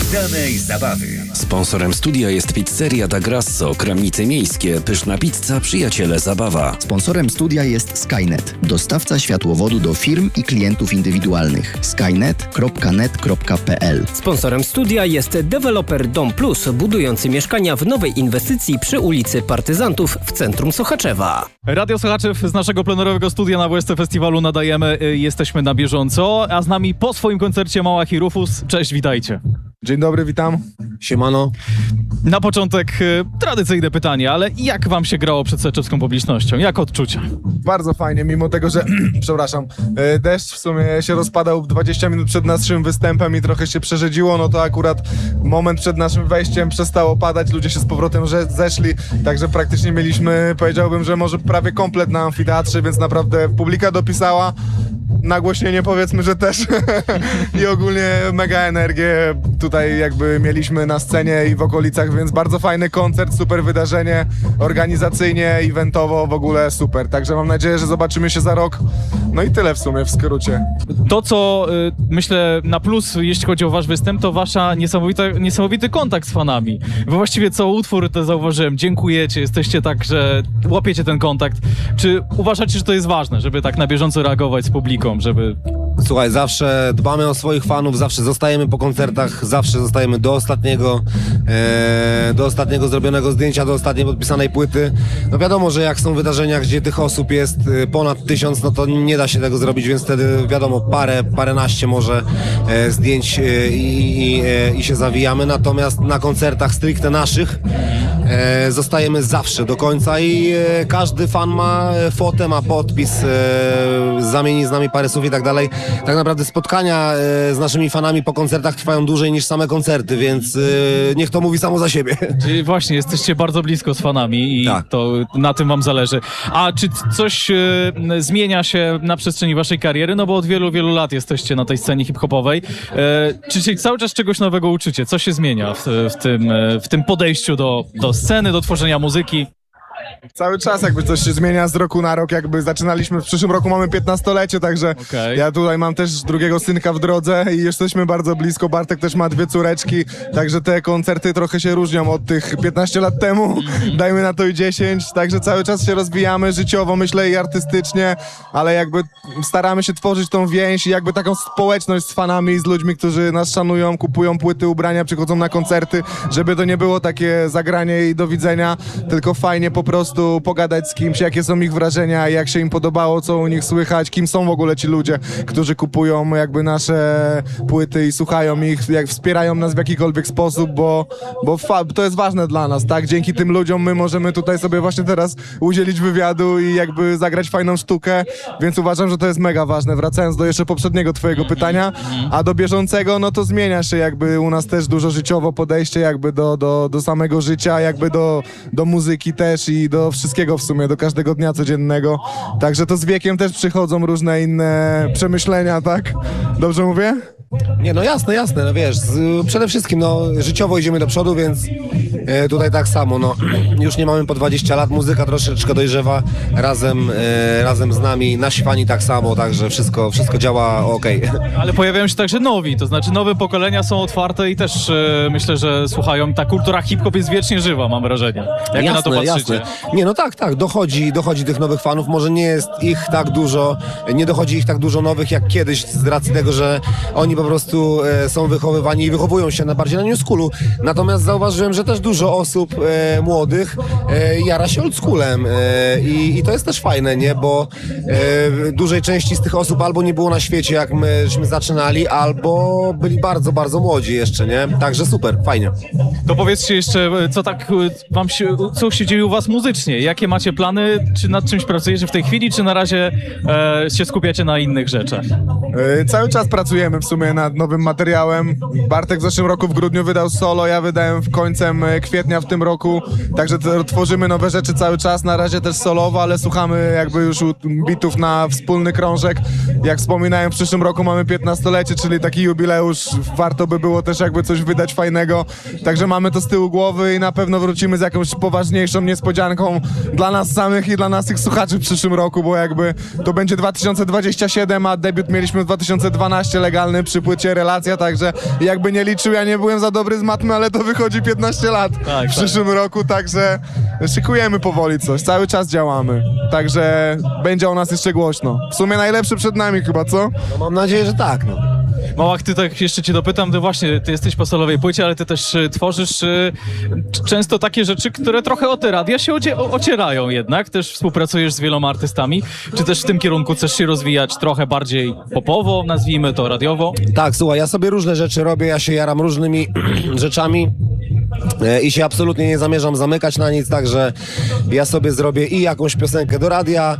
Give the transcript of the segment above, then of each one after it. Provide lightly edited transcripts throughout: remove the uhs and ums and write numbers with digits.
udanej zabawy. Sponsorem studia jest pizzeria Da Grasso, Kramnice Miejskie, pyszna pizza, przyjaciele zabawa. Sponsorem studia jest Skynet, dostawca światłowodu do firm i klientów indywidualnych. skynet.net.pl. Sponsorem studia jest deweloper Dom Plus, budujący mieszkania w nowej inwestycji przy ulicy Partyzantów w centrum Sochaczewa. Radio Sochaczew z naszego plenerowego studia na WSC Festiwalu nadajemy. Jesteśmy na bieżąco, a z nami po swoim koncercie Malach i Rufus. Cześć, witajcie. Dzień dobry, witam. Siemano. Na początek tradycyjne pytanie, ale jak wam się grało przed sochaczewską publicznością? Jak odczucia? Bardzo fajnie, mimo tego, że przepraszam, deszcz w sumie się rozpadał 20 minut przed naszym występem i trochę się przerzedziło, no to akurat moment przed naszym wejściem przestało padać, ludzie się z powrotem zeszli, także praktycznie mieliśmy, powiedziałbym, że może prawie komplet na amfiteatrze, więc naprawdę publika dopisała. Nagłośnienie powiedzmy, że też i ogólnie mega energię tutaj jakby mieliśmy na scenie i w okolicach, więc bardzo fajny koncert, super wydarzenie, organizacyjnie, eventowo w ogóle super, także mam nadzieję, że zobaczymy się za rok, no i tyle w sumie w skrócie. To co myślę na plus, jeśli chodzi o wasz występ, to wasza niesamowity kontakt z fanami, bo właściwie co utwór to zauważyłem, dziękujecie, jesteście tak, że łapiecie ten kontakt. Czy uważacie, że to jest ważne, żeby tak na bieżąco reagować z publiką? Żeby... Słuchaj, zawsze dbamy o swoich fanów, zawsze zostajemy po koncertach, zawsze zostajemy do ostatniego zrobionego zdjęcia, do ostatniej podpisanej płyty. No wiadomo, że jak są wydarzenia, gdzie tych osób jest ponad 1000, no to nie da się tego zrobić, więc wtedy wiadomo, paręnaście może zdjęć i się zawijamy, natomiast na koncertach stricte naszych zostajemy zawsze do końca i każdy fan ma fotę, ma podpis, zamieni z nami parę słów i tak dalej. Tak naprawdę spotkania z naszymi fanami po koncertach trwają dłużej niż same koncerty, więc niech to mówi samo za siebie. Czyli właśnie, jesteście bardzo blisko z fanami i tak. To na tym wam zależy. A czy coś zmienia się na przestrzeni waszej kariery? No bo od wielu, wielu lat jesteście na tej scenie hip-hopowej. Czy się cały czas czegoś nowego uczycie? Co się zmienia w tym podejściu do sceny, do tworzenia muzyki? Cały czas jakby coś się zmienia z roku na rok, jakby zaczynaliśmy, w przyszłym roku mamy 15-lecie, także Ja tutaj mam też drugiego synka w drodze i jesteśmy bardzo blisko, Bartek też ma 2 córeczki, także te koncerty trochę się różnią od tych 15 lat temu, dajmy na to i 10, także cały czas się rozwijamy życiowo, myślę i artystycznie, ale jakby staramy się tworzyć tą więź i jakby taką społeczność z fanami, z ludźmi, którzy nas szanują, kupują płyty, ubrania, przychodzą na koncerty, żeby to nie było takie zagranie i do widzenia, tylko fajnie po prostu pogadać z kimś, jakie są ich wrażenia, jak się im podobało, co u nich słychać, kim są w ogóle ci ludzie, którzy kupują jakby nasze płyty i słuchają ich, jak wspierają nas w jakikolwiek sposób, bo to jest ważne dla nas, tak? Dzięki tym ludziom my możemy tutaj sobie właśnie teraz udzielić wywiadu i jakby zagrać fajną sztukę, więc uważam, że to jest mega ważne. Wracając do jeszcze poprzedniego twojego pytania, a do bieżącego, no to zmienia się jakby u nas też dużo życiowo podejście jakby do samego życia, jakby do muzyki też i do wszystkiego w sumie, do każdego dnia codziennego. Także to z wiekiem też przychodzą różne inne przemyślenia, tak? Dobrze mówię? Nie, no jasne, no wiesz, przede wszystkim no życiowo idziemy do przodu, więc tutaj tak samo, no już nie mamy po 20 lat, muzyka troszeczkę dojrzewa razem z nami, nasi fani tak samo, także wszystko działa okej. Ale pojawiają się także nowi, to znaczy nowe pokolenia są otwarte i też myślę, że słuchają, ta kultura hip-hop jest wiecznie żywa, mam wrażenie. Jak na to patrzycie? Jasne. Nie, no tak, dochodzi tych nowych fanów, może nie jest ich tak dużo, nie dochodzi ich tak dużo nowych jak kiedyś z racji tego, że oni po prostu są wychowywani i wychowują się bardziej na new schoolu. Natomiast zauważyłem, że też dużo osób młodych jara się oldschoolem i to jest też fajne, nie? Bo dużej części z tych osób albo nie było na świecie, jak myśmy zaczynali, albo byli bardzo, bardzo młodzi jeszcze, nie? Także super, fajnie. To powiedzcie jeszcze, co się dzieje u was muzycznie? Jakie macie plany? Czy nad czymś pracujecie w tej chwili, czy na razie się skupiacie na innych rzeczach? Cały czas pracujemy w sumie nad nowym materiałem. Bartek w zeszłym roku w grudniu wydał solo, ja wydałem w końcem kwietnia w tym roku, także tworzymy nowe rzeczy cały czas, na razie też solowo, ale słuchamy jakby już bitów na wspólny krążek. Jak wspominałem, w przyszłym roku mamy 15-lecie, czyli taki jubileusz, warto by było też jakby coś wydać fajnego, także mamy to z tyłu głowy i na pewno wrócimy z jakąś poważniejszą niespodzianką dla nas samych i dla naszych słuchaczy w przyszłym roku, bo jakby to będzie 2027, a debiut mieliśmy w 2012 legalny przy przy płycie Relacja, także jakby nie liczył, ja nie byłem za dobry z matmy, ale to wychodzi 15 lat w przyszłym roku, także szykujemy powoli coś, cały czas działamy, także będzie o nas jeszcze głośno. W sumie najlepszy przed nami chyba, co? No, mam nadzieję, że tak, no. Małach, ty tak jeszcze cię dopytam, to właśnie, ty jesteś po solowej płycie, ale ty też tworzysz często takie rzeczy, które trochę o te radia się ocierają jednak, też współpracujesz z wieloma artystami, czy też w tym kierunku chcesz się rozwijać trochę bardziej popowo, nazwijmy to radiowo? Tak, słuchaj, ja sobie różne rzeczy robię, ja się jaram różnymi rzeczami i się absolutnie nie zamierzam zamykać na nic, także ja sobie zrobię i jakąś piosenkę do radia,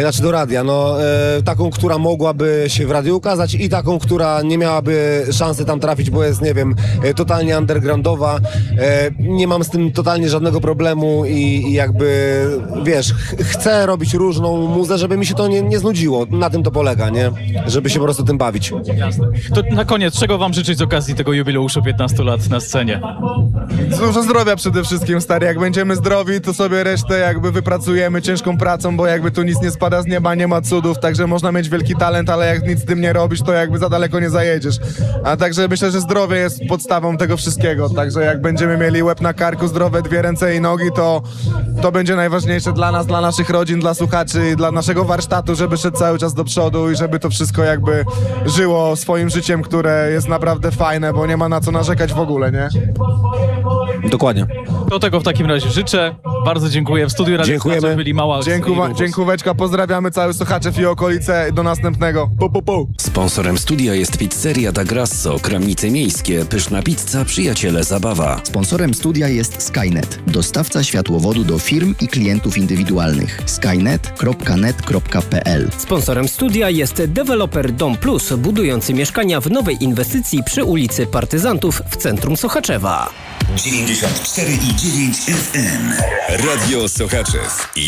taką, która mogłaby się w radiu ukazać i taką, która nie miałaby szansy tam trafić, bo jest, nie wiem, totalnie undergroundowa. Nie mam z tym totalnie żadnego problemu i jakby, wiesz, chcę robić różną muzę, żeby mi się to nie znudziło. Na tym to polega, nie? Żeby się po prostu tym bawić. Jasne. To na koniec, czego wam życzyć z okazji tego jubileuszu 15 lat na scenie? Dużo zdrowia przede wszystkim, stary. Jak będziemy zdrowi, to sobie resztę jakby wypracujemy ciężką pracą, bo jakby tu nic nie spada z nieba, nie ma cudów, także można mieć wielki talent, ale jak nic z tym nie robisz, to jakby za daleko nie zajedziesz. A także myślę, że zdrowie jest podstawą tego wszystkiego, także jak będziemy mieli łeb na karku, zdrowe 2 ręce i nogi, to będzie najważniejsze dla nas, dla naszych rodzin, dla słuchaczy i dla naszego warsztatu, żeby szedł cały czas do przodu i żeby to wszystko jakby żyło swoim życiem, które jest naprawdę fajne, bo nie ma na co narzekać w ogóle, nie? Dokładnie. Do tego w takim razie życzę. Bardzo dziękuję. W studiu Radio Dziękujemy. byli Mała. Dziękóweczka, pozdrawiamy cały Sochaczew i okolice. Do następnego. Sponsorem studia jest pizzeria Da Grasso, Kramnice Miejskie, pyszna pizza, przyjaciele zabawa. Sponsorem studia jest Skynet, dostawca światłowodu do firm i klientów indywidualnych. skynet.net.pl. Sponsorem studia jest deweloper Dom Plus, budujący mieszkania w nowej inwestycji przy ulicy Partyzantów w centrum Sochaczewa. 94,9 FM. Radio Sochaczew i